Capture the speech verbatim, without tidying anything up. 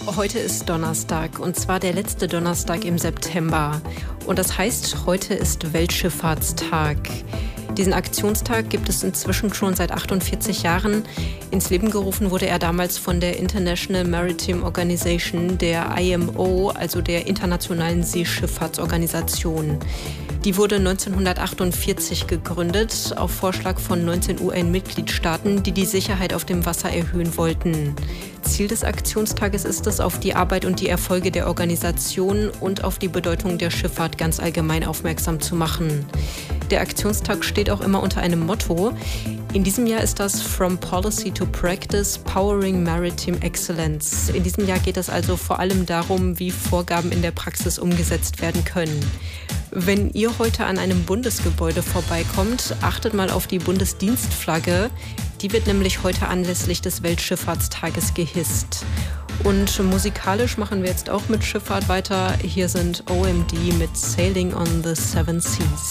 Heute ist Donnerstag und zwar der letzte Donnerstag im September. Und das heißt, heute ist Weltschifffahrtstag. Diesen Aktionstag gibt es inzwischen schon seit achtundvierzig Jahren. Ins Leben gerufen wurde er damals von der International Maritime Organization, der I M O, also der Internationalen Seeschifffahrtsorganisation. Die wurde neunzehnhundertachtundvierzig gegründet, auf Vorschlag von neunzehn U N-Mitgliedstaaten, die die Sicherheit auf dem Wasser erhöhen wollten. Ziel des Aktionstages ist es, auf die Arbeit und die Erfolge der Organisation und auf die Bedeutung der Schifffahrt ganz allgemein aufmerksam zu machen. Der Aktionstag steht auch immer unter einem Motto. In diesem Jahr ist das From Policy to Practice, Powering Maritime Excellence. In diesem Jahr geht es also vor allem darum, wie Vorgaben in der Praxis umgesetzt werden können. Wenn ihr heute an einem Bundesgebäude vorbeikommt, achtet mal auf die Bundesdienstflagge. Die wird nämlich heute anlässlich des Weltschifffahrtstages gehisst. Und musikalisch machen wir jetzt auch mit Schifffahrt weiter. Hier sind O M D mit Sailing on the Seven Seas.